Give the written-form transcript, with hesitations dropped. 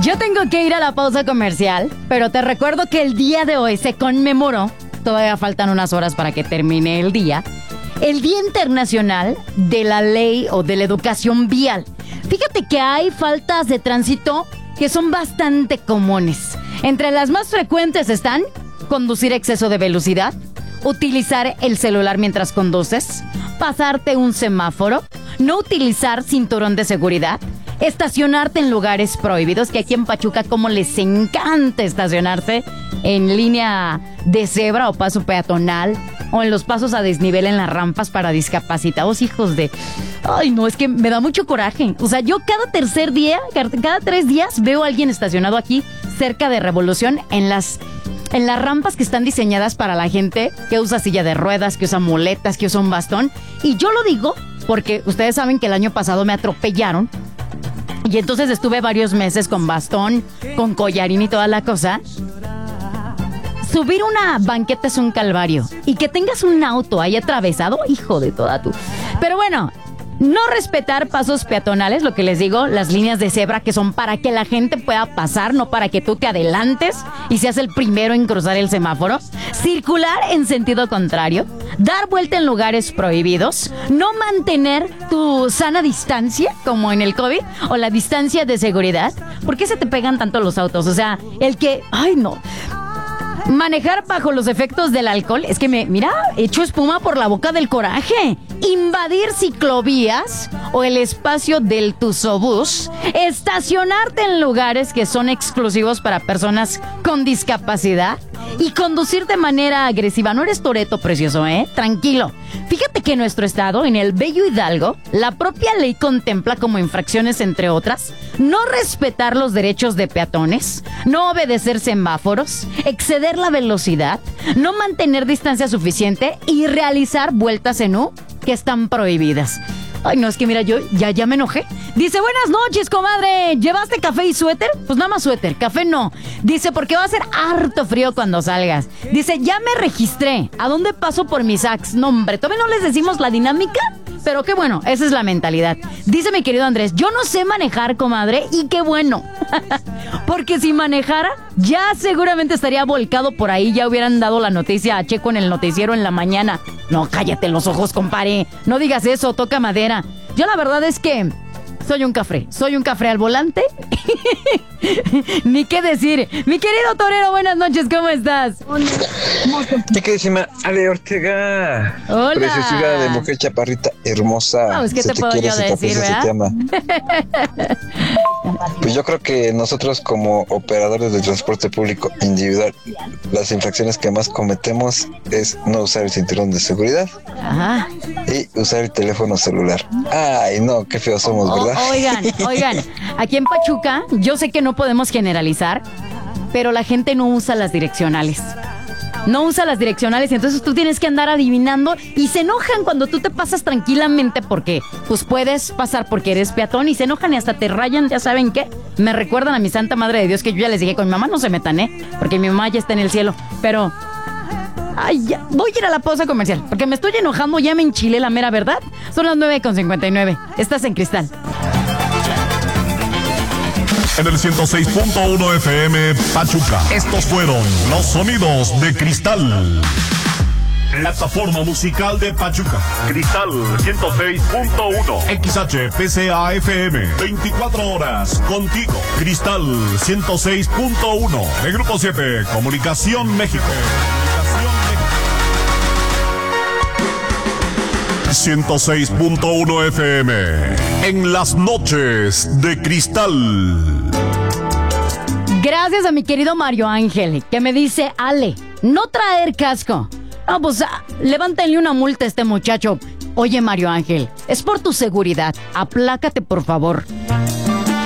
Yo tengo que ir a la pausa comercial, pero te recuerdo que el día de hoy se conmemoró, todavía faltan unas horas para que termine el Día Internacional de la Ley o de la Educación Vial. Fíjate que hay faltas de tránsito que son bastante comunes. Entre las más frecuentes están conducir a exceso de velocidad, utilizar el celular mientras conduces, pasarte un semáforo, no utilizar cinturón de seguridad, estacionarte en lugares prohibidos, que aquí en Pachuca como les encanta estacionarse en línea de cebra o paso peatonal, o en los pasos a desnivel en las rampas para discapacitados, hijos de... Ay, no, es que me da mucho coraje. O sea, yo cada 3 días veo a alguien estacionado aquí cerca de Revolución en las rampas que están diseñadas para la gente que usa silla de ruedas, que usa muletas, que usa un bastón. Y yo lo digo porque ustedes saben que el año pasado me atropellaron. Y entonces estuve varios meses con bastón, con collarín y toda la cosa. Subir una banqueta es un calvario. Y que tengas un auto ahí atravesado, hijo de toda tu... Pero bueno, no respetar pasos peatonales, lo que les digo, las líneas de cebra que son para que la gente pueda pasar, no para que tú te adelantes y seas el primero en cruzar el semáforo. Circular en sentido contrario, dar vuelta en lugares prohibidos, no mantener tu sana distancia, como en el COVID, o la distancia de seguridad. ¿Por qué se te pegan tanto los autos? O sea, el que... ¡Ay, no! Manejar bajo los efectos del alcohol, es que mira, echo espuma por la boca del coraje. Invadir ciclovías o el espacio del tusobús. Estacionarte en lugares que son exclusivos para personas con discapacidad. Y conducir de manera agresiva. No eres Toretto, precioso, Tranquilo. Fíjate que en nuestro estado, en el Bello Hidalgo, la propia ley contempla como infracciones, entre otras, no respetar los derechos de peatones, no obedecer semáforos, exceder la velocidad, no mantener distancia suficiente y realizar vueltas en U que están prohibidas. Ay, no, es que mira, yo ya me enojé. Dice, buenas noches, comadre. ¿Llevaste café y suéter? Pues nada más suéter, café no. Dice, porque va a ser harto frío cuando salgas. Dice, ya me registré. ¿A dónde paso por mis sacs? No, hombre, ¿todavía no les decimos la dinámica? Pero qué bueno, esa es la mentalidad. Dice mi querido Andrés, yo no sé manejar, comadre, y qué bueno. Porque si manejara, ya seguramente estaría volcado por ahí. Ya hubieran dado la noticia a Checo en el noticiero en la mañana. No, cállate los ojos, compadre. No digas eso, toca madera. Yo la verdad es que soy un café al volante. Ni qué decir. Mi querido torero, buenas noches, ¿cómo estás? Mi queridísima Ale Ortega. Hola. Preciosidad de mujer chaparrita, hermosa. No, pues, ¿qué te puedo yo decir, verdad? Se te ama. Pues yo creo que nosotros como operadores del transporte público individual, las infracciones que más cometemos es no usar el cinturón de seguridad. Ajá. Y usar el teléfono celular. Ay, no, qué feos somos, ¿verdad? Oigan, aquí en Pachuca, yo sé que no podemos generalizar, pero la gente no usa las direccionales. No usa las direccionales, entonces tú tienes que andar adivinando y se enojan cuando tú te pasas tranquilamente porque pues puedes pasar porque eres peatón y se enojan y hasta te rayan, ¿ya saben qué? Me recuerdan a mi santa madre de Dios que yo ya les dije con mi mamá no se metan, porque mi mamá ya está en el cielo, pero... Ay, ya, voy a ir a la pausa comercial porque me estoy enojando, ya me enchilé la mera verdad. Son las 9:59, estás en Cristal. En el 106.1 FM Pachuca. Estos fueron los sonidos de Cristal. Plataforma musical de Pachuca. Cristal 106.1. XHPCA FM. 24 horas contigo. Cristal 106.1. De Grupo 7. Comunicación México. 106.1 FM. En las noches de Cristal. Gracias a mi querido Mario Ángel, que me dice, Ale, no traer casco. No, pues levántenle una multa a este muchacho. Oye, Mario Ángel, es por tu seguridad. Aplácate, por favor.